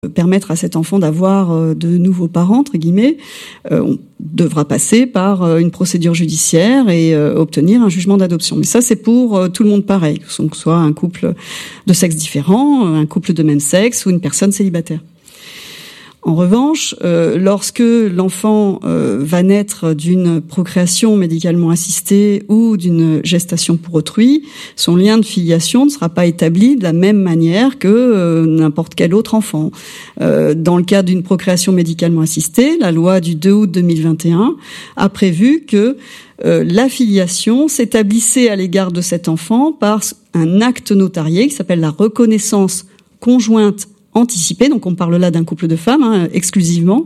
permettre à cet enfant d'avoir de nouveaux parents, entre guillemets, on devra passer par une procédure judiciaire et obtenir un jugement d'adoption. Mais ça, c'est pour tout le monde pareil, que ce soit un couple de sexe différent, un couple de même sexe ou une personne célibataire. En revanche, lorsque l'enfant va naître d'une procréation médicalement assistée ou d'une gestation pour autrui, son lien de filiation ne sera pas établi de la même manière que n'importe quel autre enfant. Dans le cas d'une procréation médicalement assistée, la loi du 2 août 2021 a prévu que la filiation s'établissait à l'égard de cet enfant par un acte notarié qui s'appelle la reconnaissance conjointe anticipée, donc on parle là d'un couple de femmes exclusivement.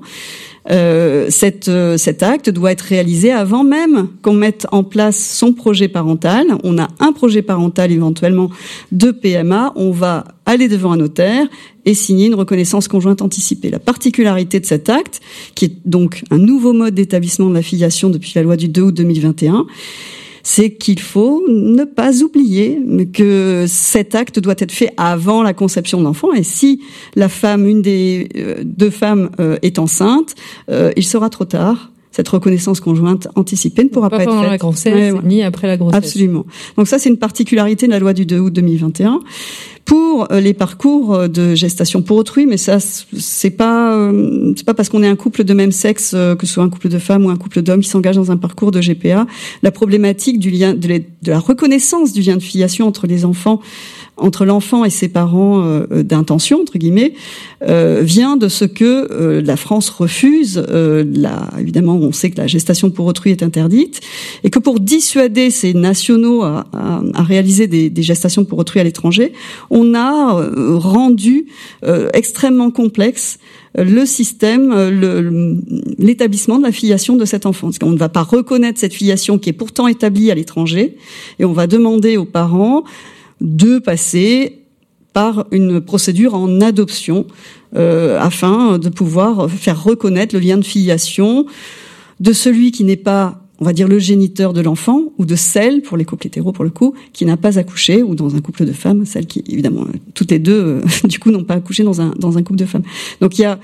Cet acte doit être réalisé avant même qu'on mette en place son projet parental. On a un projet parental éventuellement de PMA, on va aller devant un notaire et signer une reconnaissance conjointe anticipée. La particularité de cet acte, qui est donc un nouveau mode d'établissement de la filiation depuis la loi du 2 août 2021, c'est qu'il faut ne pas oublier que cet acte doit être fait avant la conception de l'enfant. Et si la femme, une des deux femmes est enceinte, il sera trop tard. Cette reconnaissance conjointe anticipée ne pourra pas être faite. Pas pendant la grossesse, ni après la grossesse. Absolument. Donc ça, c'est une particularité de la loi du 2 août 2021. Pour les parcours de gestation pour autrui, mais ça, c'est pas parce qu'on est un couple de même sexe, que ce soit un couple de femmes ou un couple d'hommes qui s'engage dans un parcours de GPA, la problématique du lien, de la reconnaissance du lien de filiation entre l'enfant et ses parents d'intention, entre guillemets, vient de ce que la France refuse. Évidemment, on sait que la gestation pour autrui est interdite, et que pour dissuader ces nationaux à réaliser des gestations pour autrui à l'étranger, on a rendu extrêmement complexe le système, l'établissement de la filiation de cet enfant. Parce qu'on ne va pas reconnaître cette filiation qui est pourtant établie à l'étranger, et on va demander aux parents de passer par une procédure en adoption afin de pouvoir faire reconnaître le lien de filiation de celui qui n'est pas, on va dire, le géniteur de l'enfant, ou de celle, pour les couples hétéros pour le coup, qui n'a pas accouché, ou dans un couple de femmes, celles qui, évidemment, toutes les deux, du coup, n'ont pas accouché dans un couple de femmes. Donc il y a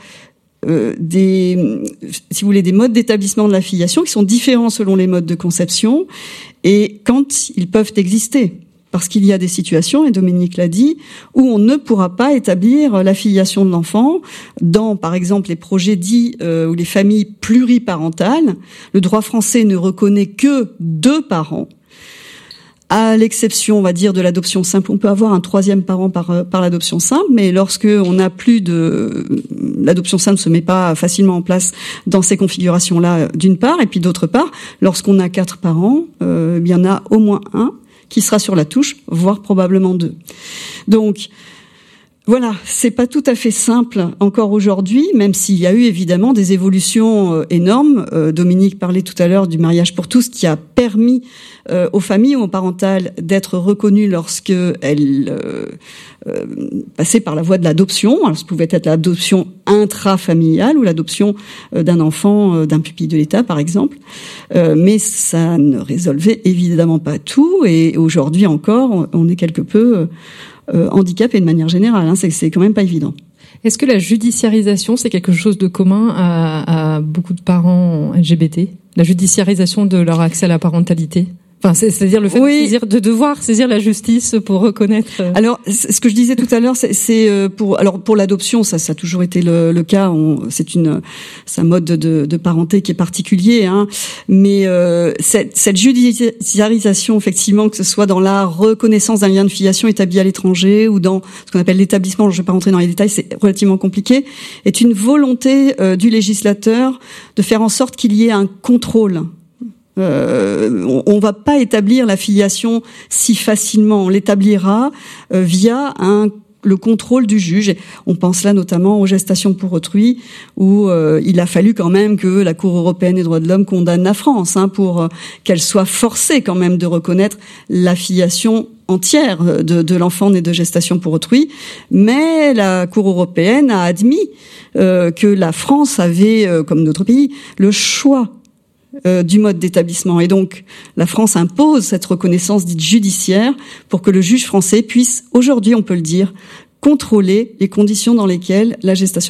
si vous voulez, des modes d'établissement de la filiation qui sont différents selon les modes de conception, et quand ils peuvent exister. Parce qu'il y a des situations, et Dominique l'a dit, où on ne pourra pas établir la filiation de l'enfant dans, par exemple, les projets dits ou les familles pluriparentales. Le droit français ne reconnaît que 2 parents. À l'exception, on va dire, de l'adoption simple, on peut avoir un 3e parent par l'adoption simple, mais lorsque on n'a plus l'adoption simple se met pas facilement en place dans ces configurations-là, d'une part, et puis d'autre part, lorsqu'on a 4 parents, il y en a au moins un qui sera sur la touche, voire probablement 2. Donc, voilà, c'est pas tout à fait simple encore aujourd'hui, même s'il y a eu évidemment des évolutions énormes. Dominique parlait tout à l'heure du mariage pour tous, qui a permis aux familles homoparentales d'être reconnues lorsque elles passaient par la voie de l'adoption. Alors, ça pouvait être l'adoption intrafamiliale ou l'adoption d'un enfant d'un pupille de l'État, par exemple. Mais ça ne résolvait évidemment pas tout, et aujourd'hui encore, on est quelque peu handicapé de manière générale. C'est quand même pas évident. Est-ce que la judiciarisation, c'est quelque chose de commun à beaucoup de parents LGBT? La judiciarisation de leur accès à la parentalité? Enfin, c'est-à-dire le fait de devoir saisir la justice pour reconnaître. Alors, ce que je disais tout à l'heure, c'est pour l'adoption, ça a toujours été le cas. C'est un mode de parenté qui est particulier, hein. Mais cette judiciarisation, effectivement, que ce soit dans la reconnaissance d'un lien de filiation établi à l'étranger ou dans ce qu'on appelle l'établissement, je ne vais pas rentrer dans les détails, c'est relativement compliqué, est une volonté du législateur de faire en sorte qu'il y ait un contrôle. On va pas établir la filiation si facilement. On l'établira via le contrôle du juge. Et on pense là notamment aux gestations pour autrui, où il a fallu quand même que la Cour européenne des droits de l'homme condamne la France, pour qu'elle soit forcée quand même de reconnaître la filiation entière de l'enfant né de gestation pour autrui. Mais la Cour européenne a admis que la France avait, comme d'autres pays, le choix du mode d'établissement. Et donc, la France impose cette reconnaissance dite judiciaire pour que le juge français puisse, aujourd'hui, on peut le dire, contrôler les conditions dans lesquelles la gestation